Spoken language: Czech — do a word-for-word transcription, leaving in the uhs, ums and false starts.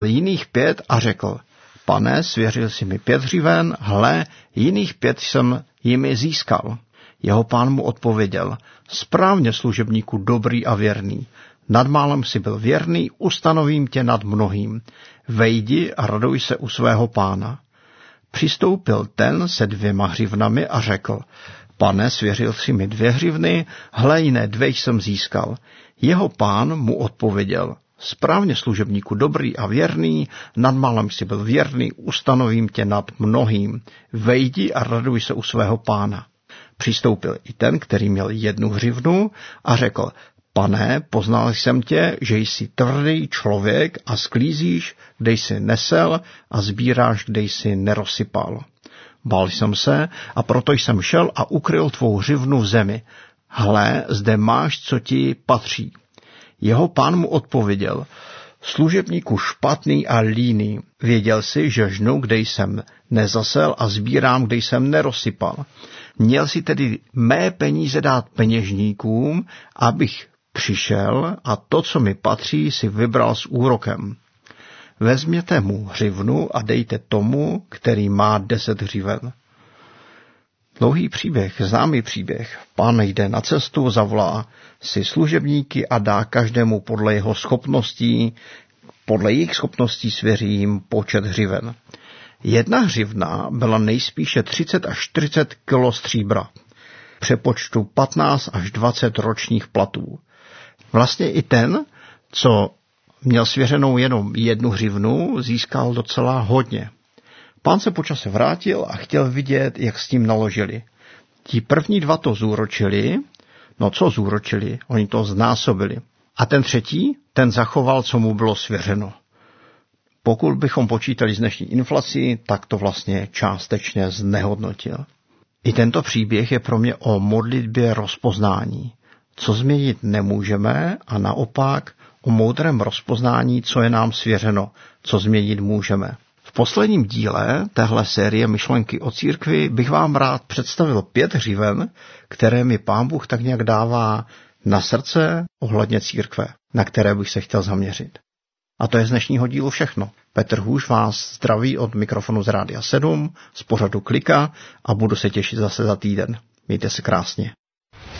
jiných pět a řekl: Pane, svěřil si mi pět hřiven, hle, jiných pět jsem jimi získal. Jeho pán mu odpověděl: Správně, služebníku dobrý a věrný. Nad málem si byl věrný, ustanovím tě nad mnohým. Vejdi a raduj se u svého pána. Přistoupil ten se dvěma hřivnami a řekl: Pane, svěřil si mi dvě hřivny, hle, jiné dvě jsem získal. Jeho pán mu odpověděl: Správně, služebníku dobrý a věrný, nad málem si byl věrný, ustanovím tě nad mnohým. Vejdi a raduj se u svého pána. Přistoupil i ten, který měl jednu hřivnu, a řekl: Pane, poznal jsem tě, že jsi tvrdý člověk a sklízíš, kde jsi nesel, a sbíráš, kde jsi nerozsypal. Bál jsem se, a proto jsem šel a ukryl tvou hřivnu v zemi. Hle, zde máš, co ti patří. Jeho pán mu odpověděl: Služebníku špatný a líný, věděl jsi, že žnu, kde jsem nezasel, a sbírám, kde jsem nerozsypal. Měl si tedy mé peníze dát peněžníkům, abych přišel a to, co mi patří, si vybral s úrokem. Vezměte mu hřivnu a dejte tomu, který má deset hřiven. Dlouhý příběh, známý příběh. Pán jde na cestu, zavolá si služebníky a dá každému podle jeho schopností, podle jejich schopností svěří jim počet hřiven. Jedna hřivna byla nejspíše třicet až čtyřicet kilo stříbra, přepočtu patnáct až dvacet ročních platů. Vlastně i ten, co měl svěřenou jenom jednu hřivnu, získal docela hodně. Pán se po čase vrátil a chtěl vidět, jak s tím naložili. Ti první dva to zúročili, no co zúročili, oni to znásobili. A ten třetí, ten zachoval, co mu bylo svěřeno. Pokud bychom počítali s dnešní inflací, tak to vlastně částečně znehodnotil. I tento příběh je pro mě o modlitbě rozpoznání. Co změnit nemůžeme, a naopak o moudrém rozpoznání, co je nám svěřeno, co změnit můžeme. V posledním díle téhle série Myšlenky o církvi bych vám rád představil pět hřiven, které mi Pán Bůh tak nějak dává na srdce ohledně církve, na které bych se chtěl zaměřit. A to je z dnešního dílu všechno. Petr Hůš vás zdraví od mikrofonu z Rádia sedm, z pořadu Klika, a budu se těšit zase za týden. Mějte se krásně.